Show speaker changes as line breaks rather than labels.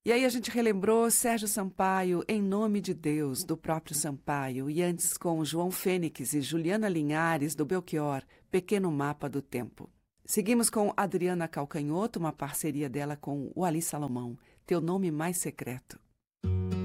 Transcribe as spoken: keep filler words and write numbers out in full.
E aí a gente relembrou Sérgio Sampaio, Em Nome de Deus, do próprio Sampaio, e antes com João Fênix e Juliana Linhares, do Belchior, Pequeno Mapa do Tempo. Seguimos com Adriana Calcanhoto, uma parceria dela com o Ali Salomão, Teu Nome Mais Secreto.